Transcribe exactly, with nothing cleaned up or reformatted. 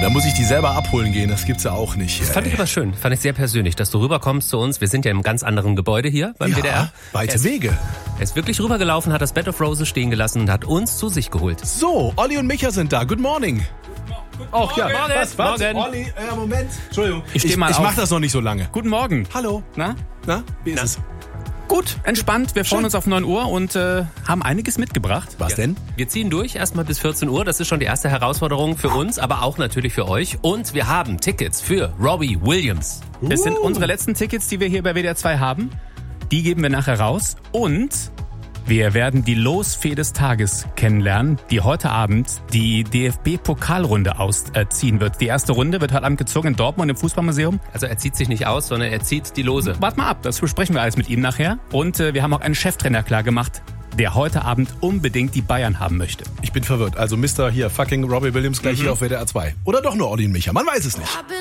Da muss ich die selber abholen gehen, das gibt's ja auch nicht. Das fand ich aber schön, fand ich sehr persönlich, dass du rüberkommst zu uns. Wir sind ja im ganz anderen Gebäude hier beim ja, W D R. weite er ist, Wege. Er ist wirklich rübergelaufen, hat das Bed of Roses stehen gelassen und hat uns zu sich geholt. So, Olli und Micha sind da. Good morning. Auch ja. Morgen. Was, was? Morgen. Olli, äh, Moment. Entschuldigung. Ich steh mal ich auf. mach das noch nicht so lange. Guten Morgen. Hallo. Na? Na, wie ist Na? es? Gut, entspannt. Wir freuen Schön. uns auf neun Uhr und äh, haben einiges mitgebracht. Was denn? Wir ziehen durch, erstmal bis vierzehn Uhr. Das ist schon die erste Herausforderung für uns, aber auch natürlich für euch. Und wir haben Tickets für Robbie Williams. Es sind Uh. unsere letzten Tickets, die wir hier bei W D R zwei haben. Die geben wir nachher raus. Und wir werden die Losfee des Tages kennenlernen, die heute Abend die D F B-Pokalrunde ausziehen wird. Die erste Runde wird heute Abend gezogen in Dortmund im Fußballmuseum. Also er zieht sich nicht aus, sondern er zieht die Lose. Wart mal ab, das besprechen wir alles mit ihm nachher. Und äh, wir haben auch einen Cheftrainer klar gemacht, der heute Abend unbedingt die Bayern haben möchte. Ich bin verwirrt. Also Mister hier, fucking Robbie Williams gleich hier auf W D R zwei. Oder doch nur Olli und Micha. Man weiß es nicht.